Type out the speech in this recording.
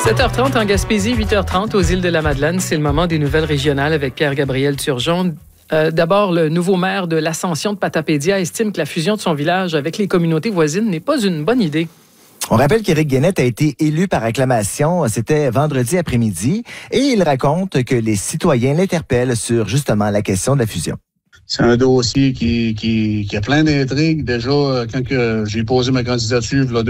7h30 en Gaspésie, 8h30 aux îles de la Madeleine. C'est le moment des nouvelles régionales avec Pierre-Gabriel Turgeon. D'abord, le nouveau maire de l'Ascension de Patapédia estime que la fusion de son village avec les communautés voisines n'est pas une bonne idée. On rappelle qu'Éric Guénette a été élu par acclamation. C'était vendredi après-midi. Et il raconte que les citoyens l'interpellent sur justement la question de la fusion. C'est un dossier qui a plein d'intrigues. Déjà, quand j'ai posé ma candidature, il y a